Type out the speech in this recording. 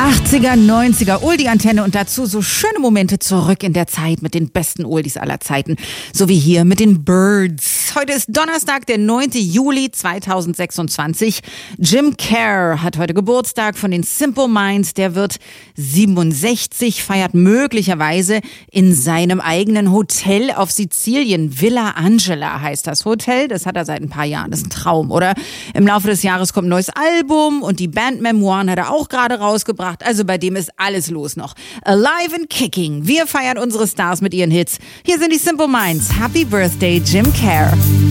80er, 90er, Oldie-Antenne und dazu so schöne Momente zurück in der Zeit mit den besten Oldies aller Zeiten. So wie hier mit den Byrds. Heute ist Donnerstag, der 9. Juli 2026. Jim Kerr hat heute Geburtstag von den Simple Minds. Der wird 67, feiert möglicherweise in seinem eigenen Hotel auf Sizilien. Villa Angela heißt das Hotel. Das hat er seit ein paar Jahren. Das ist ein Traum, oder? Im Laufe des Jahres kommt ein neues Album und die Band-Memoiren hat er auch gerade rausgebracht. Also bei dem ist alles los noch. Alive and Kicking. Wir feiern unsere Stars mit ihren Hits. Hier sind die Simple Minds. Happy Birthday, Jim Kerr.